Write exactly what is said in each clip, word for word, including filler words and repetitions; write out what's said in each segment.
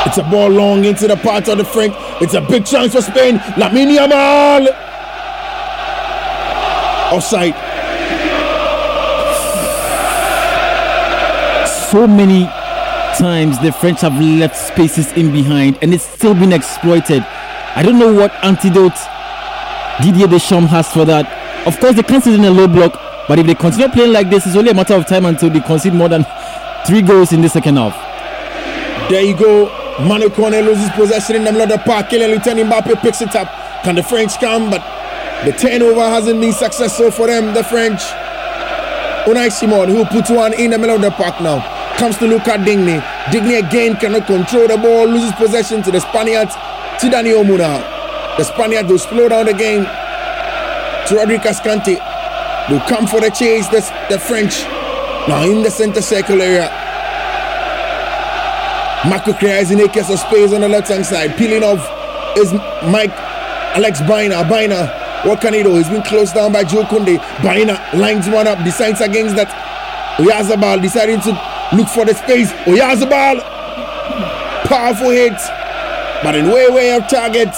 It's a ball long into the part of the French. It's a big chance for Spain. Lamine Yamal. Offside. So many times the French have left spaces in behind and it's still been exploited. I don't know what antidote Didier Deschamps has for that. Of course, they can't sit in a low block, but if they continue playing like this, it's only a matter of time until they concede more than three goals in the second half. There you go. Manu Kone loses possession in the middle of the park. Kylian Mbappe picks it up. Can the French come? But the turnover hasn't been successful for them, the French. Unai Simon, who puts one in the middle of the park now, comes to Luca Digne. Digne again cannot control the ball, loses possession to the Spaniards, to Dani Omuna. The Spaniards will slow down the game to Rodrigo Cascante. They'll come for the chase, the, the French. Now in the center circle area. Marco Correa is in a case of space on the left hand side. Peeling off is Mike Alex Baina. Baina, what can he do? He's been closed down by Joe Kunde. Baina lines one up, decides against that. Oyarzabal deciding to look for the space. Oyarzabal, powerful hit, but in way, way off target.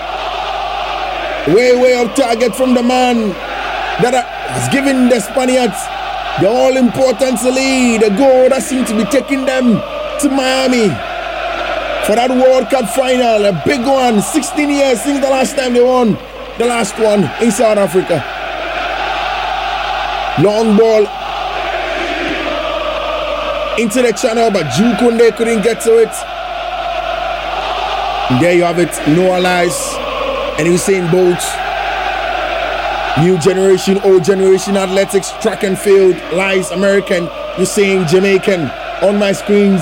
Way, way off target from the man that has given the Spaniards the all-important lead. A goal that seemed to be taking them to Miami for that World Cup final. A big one. sixteen years since the last time they won the last one in South Africa. Long ball into the channel, but Jules Koundé couldn't get to it. And there you have it. Noah Lyles and Usain Bolt. New generation, old generation athletics, track and field. Lyles American, Usain Jamaican on my screens.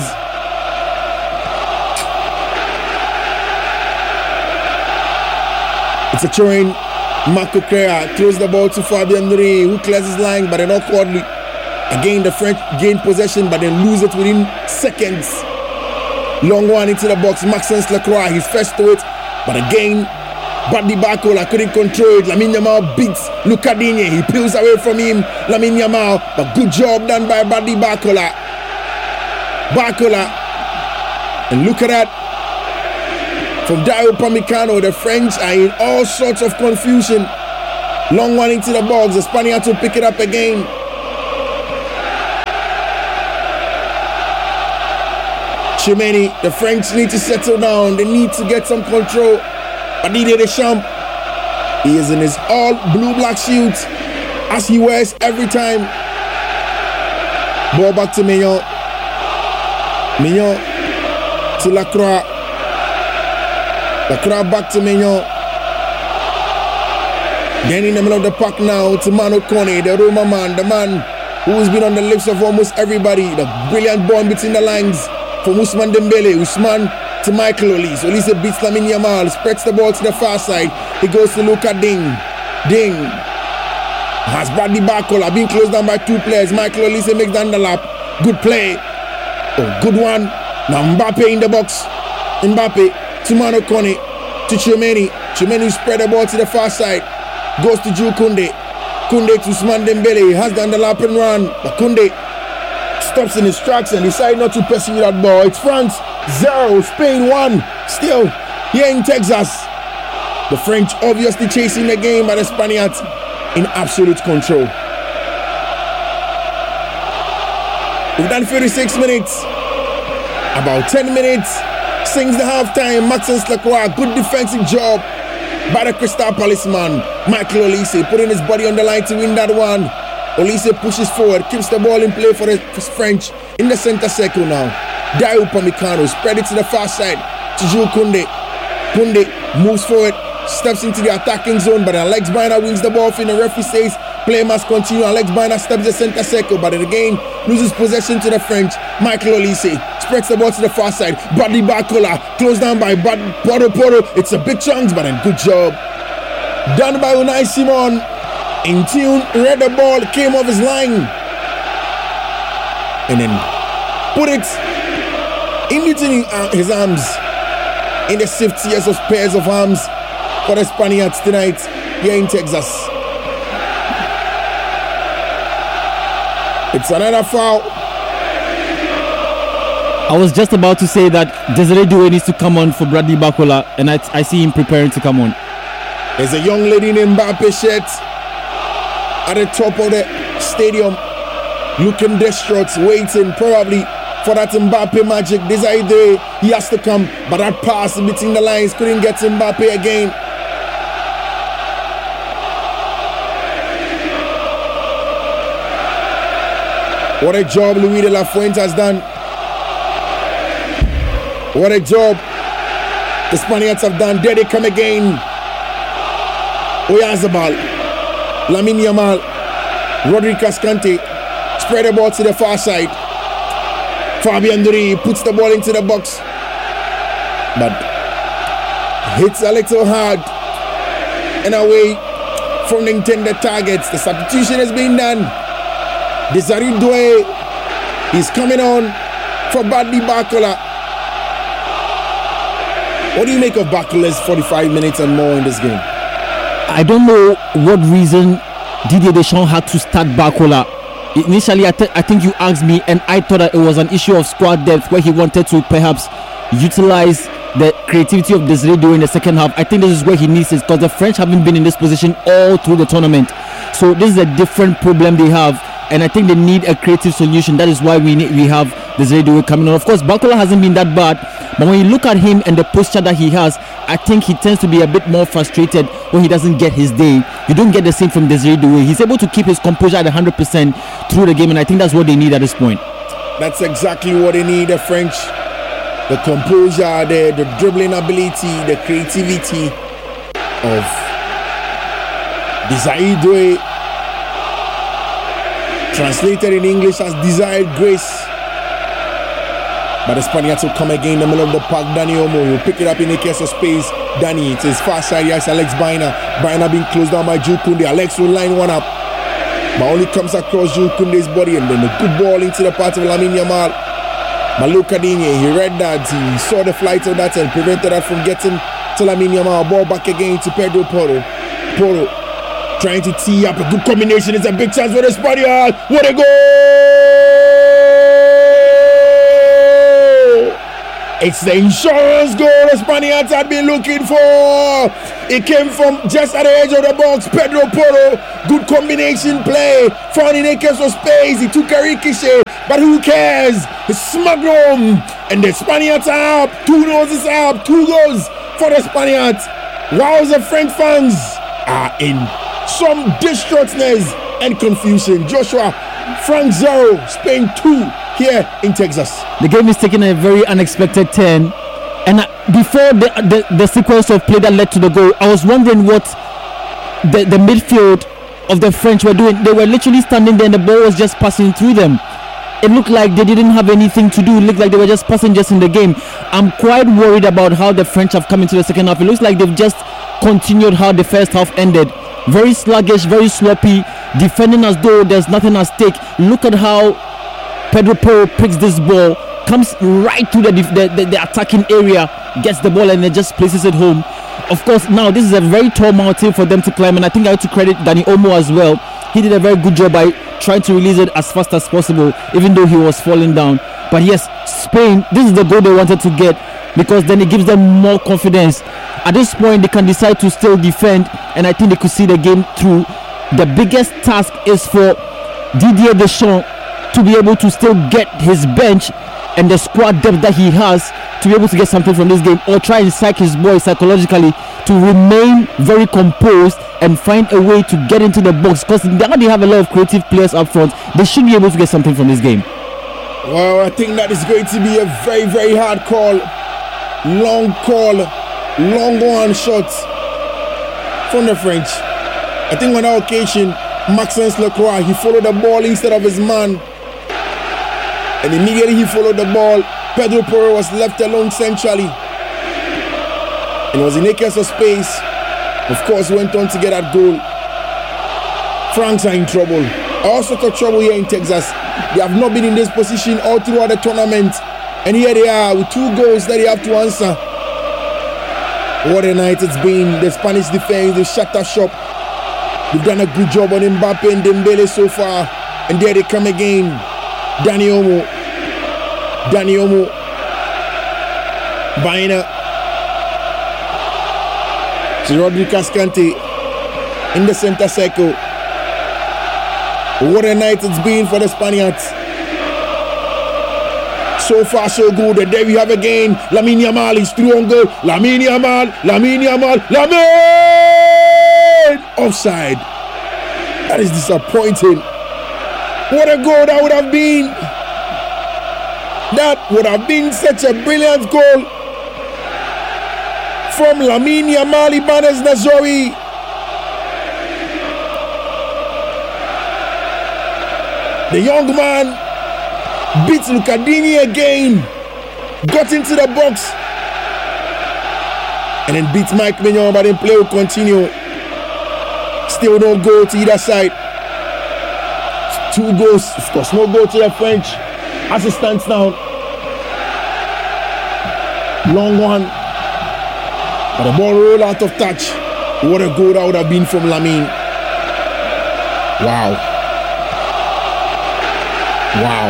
It's a throw-in. Marco Correa throws the ball to Fabien Nury, who clears his line, but then awkwardly. Again, the French gain possession, but then lose it within seconds. Long one into the box. Maxence Lacroix, he's first to it, but again, Badi Bakola couldn't control it. Lamine Yamal beats Luca Digne. He peels away from him. Lamine Yamal, but good job done by Badi Bakola. Bakola, and look at that. From Dayo Upamecano, the French are in all sorts of confusion. Long one into the box. The Spaniards will pick it up again. Chimeni, the French need to settle down. They need to get some control. But Didier Deschamps, he is in his all blue-black suit, as he wears every time. Ball back to Mignon. Mignon to Lacroix. Lacroix back to Mignon. Then in the middle of the park now to Manu Kone, the Roma man, the man who has been on the lips of almost everybody. The brilliant ball between the lines from Ousmane Dembele. Ousmane to Michael Olise. Olise beats Lamine Yamal, spreads the ball to the far side. He goes to Luca Ding. Ding has Bradley Bakola being closed down by two players. Michael Olise makes the underlap. Good play. Oh, good one. Now Mbappe in the box. Mbappe to Manu Kone, to Chimeni. Chimeni spread the ball to the far side. Goes to Jules Koundé. Koundé to Ousmane Dembele. He has the underlap and run. But Koundé stops in his tracks and decides not to pursue that ball. It's France zero, Spain one. Still here in Texas. The French obviously chasing the game, but the Spaniards in absolute control. We've done thirty-six minutes. About ten minutes since the halftime. Maxence Lacroix, good defensive job by the Crystal Palace man. Michael Olise putting his body on the line to win that one. Olise pushes forward, keeps the ball in play for the French in the center circle now. Dayo Upamecano spread it to the far side to Jules Koundé. Koundé moves forward, steps into the attacking zone, but Alex Baina wins the ball in. The referee says play must continue. Alex Baina steps the center circle, but again loses possession to the French. Michael Olise spreads the ball to the far side. Bradley Bakola closed down by Porto Porto. It's a big chance, but then good job done by Unai Simon. In tune, read the ball, came off his line, and then put it in between his arms in the safetiest of pairs of arms for the Spaniards tonight here in Texas. It's another foul. I was just about to say that Desiree Doué needs to come on for Bradley Barcola, and I, I see him preparing to come on. There's a young lady named Mbappe shirt at the top of the stadium, looking distraught, waiting probably for that Mbappe magic. Desiree Doué, he has to come, but that pass between the lines couldn't get Mbappe again. What a job Luis de la Fuente has done. What a job the Spaniards have done. There they come again. Oyarzabal, Lamine Yamal, Rodri Cascante spread the ball to the far side. Fabian Duri puts the ball into the box, but hits a little hard and away from the intended targets. The substitution has been done. Desiree Doué is coming on for Bradley Barcola. What do you make of Barcola's forty-five minutes and more in this game? I don't know what reason Didier Deschamps had to start Barcola. Initially, I, th- I think you asked me, and I thought that it was an issue of squad depth where he wanted to perhaps utilize the creativity of Desiree Doué in the second half. I think this is where he needs it, because the French haven't been in this position all through the tournament. So this is a different problem they have, and I think they need a creative solution. That is why we need, we have Desiree Doué coming on. Of course, Barcola hasn't been that bad, but when you look at him and the posture that he has, I think he tends to be a bit more frustrated when he doesn't get his day. You don't get the same from Desiree Doué. He's able to keep his composure at one hundred percent through the game, and I think that's what they need at this point. That's exactly what they need, the French. The composure, the, the dribbling ability, the creativity of Desiree Doué, translated in English as desired grace. But the Spaniards will come again in the middle of the park. Dani Olmo will pick it up in the case of space. Dani, it's his far side. Yes, Alex Baina. Baina being closed down by Jules Koundé. Alex will line one up, but only comes across Jules Koundé's body, and then a good ball into the part of Lamine Yamal. Malouka Digne, he read that, he saw the flight of that and prevented that from getting to Lamine Yamal. Ball back again to Pedro Porro. Porro trying to tee up a good combination. It's a big chance for the Spaniards. What a goal! It's the insurance goal the Spaniards had been looking for. It came from just at the edge of the box. Pedro Porro, good combination play. Found in a case of space. He took a ricochet, but who cares? He smacked home, and the Spaniards are up. Two noses up. Two goals for the Spaniards. While the French fans are in some distraughtness and confusion. Joshua, France zero, Spain two here in Texas. The game is taking a very unexpected turn, and before the, the, the sequence of play that led to the goal, I was wondering what the, the midfield of the French were doing. They were literally standing there and the ball was just passing through them. It looked like they didn't have anything to do. It looked like they were just passengers in the game. I'm quite worried about how the French have come into the second half. It looks like they've just continued how the first half ended. Very sluggish, very sloppy, defending as though there's nothing at stake. Look at how Pedro Porro picks this ball, comes right to the, the, the, the attacking area, gets the ball and then just places it home. Of course, now this is a very tall mountain for them to climb, and I think I have to credit Dani Olmo as well. He did a very good job by trying to release it as fast as possible, even though he was falling down. But yes, Spain, this is the goal they wanted to get, because then it gives them more confidence. At this point, they can decide to still defend, and I think they could see the game through. The biggest task is for Didier Deschamps to be able to still get his bench and the squad depth that he has to be able to get something from this game, or try and psych his boys psychologically to remain very composed and find a way to get into the box, because now they have a lot of creative players up front. They should be able to get something from this game. Well, I think that is going to be a very, very hard call. Long call, long one shot from the French. I think on that occasion, Maxence Lacroix, he followed the ball instead of his man. And immediately he followed the ball. Pedro Porro was left alone centrally. And was in a case of space. Of course, went on to get that goal. France are in trouble. All sorts of trouble here in Texas. They have not been in this position all throughout the tournament. And here they are with two goals that they have to answer. What a night it's been. The Spanish defense, they shut us shop. They've done a good job on Mbappe and Dembele so far. And there they come again. Dani Olmo. Dani Olmo Baena. To Rodri Cascante in the center circle. What a night it's been for the Spaniards. So far, so good. And there we have again. Lamine Yamal is through on goal. Lamine Yamal, Lamine Yamal, Lamine! Offside. That is disappointing. What a goal that would have been. That would have been such a brilliant goal from Lamine Yamal Ibanez Nazori. The young man beats Lucadini again, got into the box, and then beats Mike Mignon, but then play will continue. Still no goal to either side. Two goals, of course, no goal to the French as it stands now. Long one, but the ball rolled out of touch. What a goal that would have been from Lamine. Wow. Wow.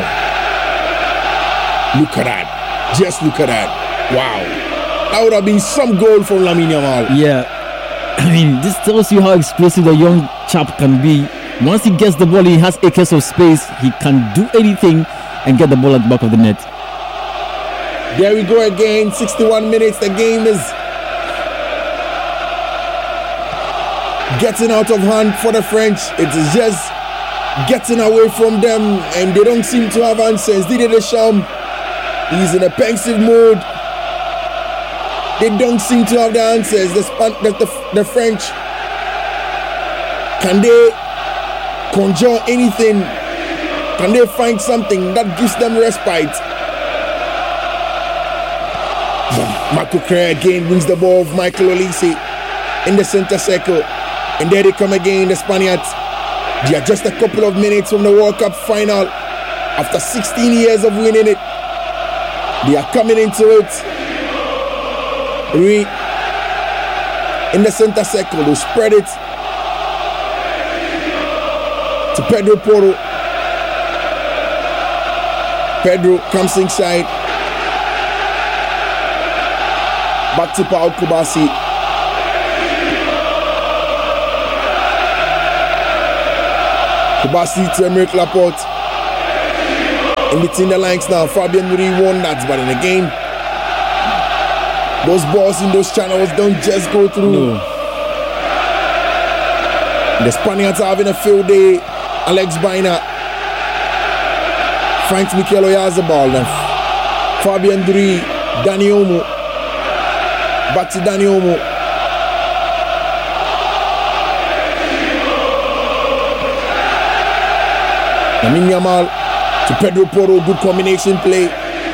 Look at that. Just look at that. Wow. That would have been some goal from Lamine Yamal. Yeah. I mean, this tells you how explosive the young chap can be. Once he gets the ball, he has acres of space. He can do anything and get the ball at the back of the net. There we go again. sixty-one minutes. The game is getting out of hand for the French. It is just getting away from them, and they don't seem to have answers. Didier Deschamps, he's in a pensive mood. They don't seem to have the answers. The, Span- the, the, the French, can they conjure anything? Can they find something that gives them respite? Marco Correa again wins the ball of Michael Olise in the center circle, and there they come again, the Spaniards. They are just a couple of minutes from the World Cup final. After sixteen years of winning it, they are coming into it. Rui in the center circle, they spread it to Pedro Porro. Pedro comes inside. Back to Paul Kubasi. Kubasi to Emerick Laporte. In between the lines now, Fabien Ruiz won that, but in the game, those balls in those channels don't just go through. No. The Spaniards are having a field day. Alex Baena finds Mikel Oyarzabal. Fabien Ruiz, Dani Olmo. Back to Dani Olmo. Lamine Yamal to Pedro Porro. Good combination play.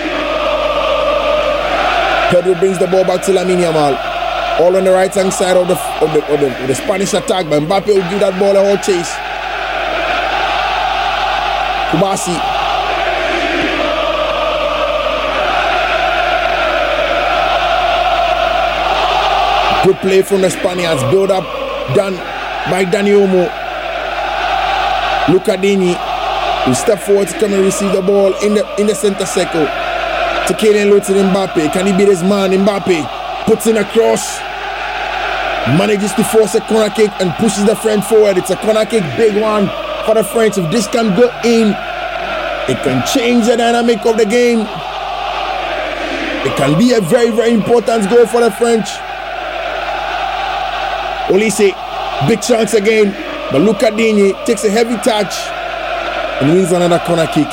Pedro brings the ball back to Lamine Yamal. All on the right hand side of the of the, of the, of the Spanish attack. But Mbappe will give that ball a whole chase. Kubasi. Good play from the Spaniards. Build up done by Dani Olmo. Lucadini will step forward to come and receive the ball in the in the center circle. To Kylian Luton Mbappe. Can he beat his man? Mbappe puts in a cross. Manages to force a corner kick and pushes the French forward. It's a corner kick, big one for the French. If this can go in, it can change the dynamic of the game. It can be a very, very important goal for the French. Olise, big chance again, but Lucadini takes a heavy touch and wins another corner kick.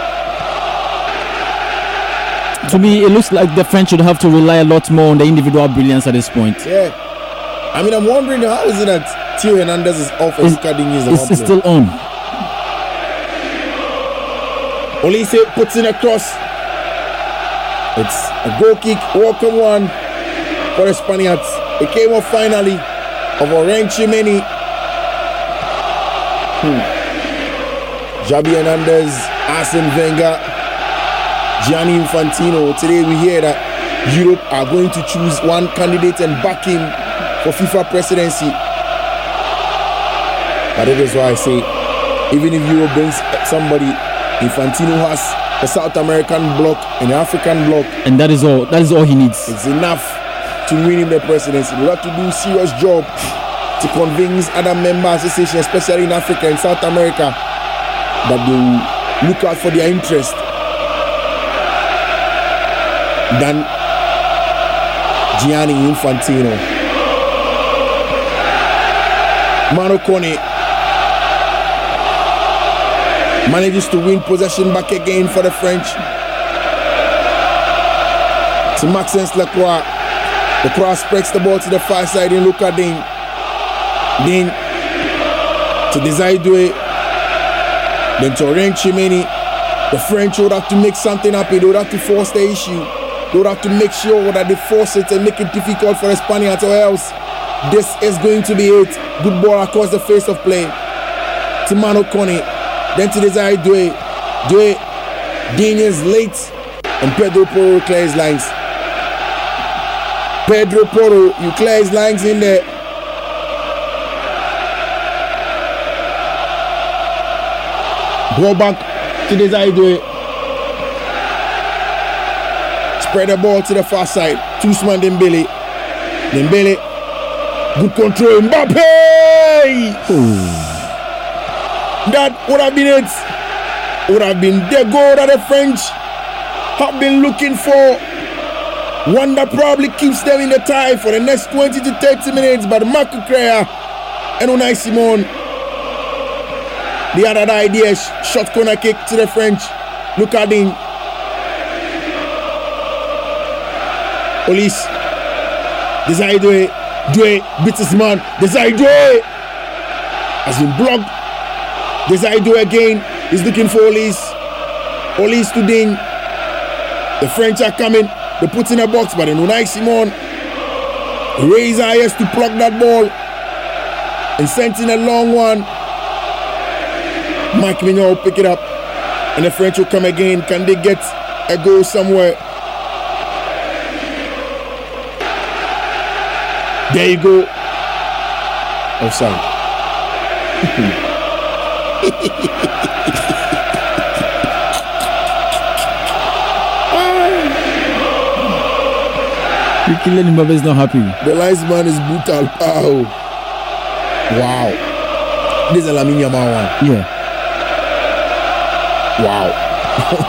To me, it looks like the French should have to rely a lot more on the individual brilliance at this point. Yeah. I mean, I'm wondering how is it that Theo Hernandez is off and Lucadini is on? It's, it's still on. Olise puts in a cross. It's a goal kick, welcome one for the Spaniards. It came off finally of Orange Chimeni. Hmm. Xabi Hernandez, Arsene Wenger, Gianni Infantino. Today we hear that Europe are going to choose one candidate and back him for FIFA presidency. But that is why I say, even if Europe brings somebody, Infantino has the South American bloc and the African bloc. And that is all. That is all he needs. It's enough to win him the presidency. We have to do a serious job to convince other member associations, especially in Africa and South America, that they will look out for their interest than Gianni Infantino. Manu Kone manages to win possession back again for the French. To Maxence Lacroix. Lacroix spreads the ball to the far side in Luka Digne. Digne to Desire Doué. Then to Aurélien Tchouameni. The French would have to make something happen. They would have to force the issue. They would have to make sure that they force it and make it difficult for the Spaniards, or else this is going to be it. Good ball across the face of play. To Manu Kone. Then to Desire Doué. Doué. Digne is late. And Pedro Porro clears lines. Pedro Porro, you clear his lines in there. Go back to Desire Doué. Spread the ball to the far side. Ousmane Dembele. Dembele. Good control. Mbappe! Ooh. That would have been it. Would have been the goal that the French have been looking for. One that probably keeps them in the tie for the next twenty to thirty minutes. But Marc Cucurella and Unai Simon, the other idea, shot corner kick to the French. Look at him. Police. Desire Doué. Doué beats his man. Desire Doué has been blocked. Desire Doué again. He's looking for Olise. Olise to Digne. The French are coming. They put in a box, but then Unai Simon raised eyes to block that ball and sent in a long one. Mike Mignon will pick it up, and the French will come again. Can they get a goal somewhere? There you go. Offside. Kylian Mbappe is not happy. The linesman is brutal. Oh. Wow. This is a Lamine Yamal one. Yeah. Wow.